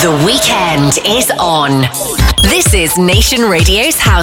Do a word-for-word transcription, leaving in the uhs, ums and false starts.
The weekend is on. This is Nation Radio's House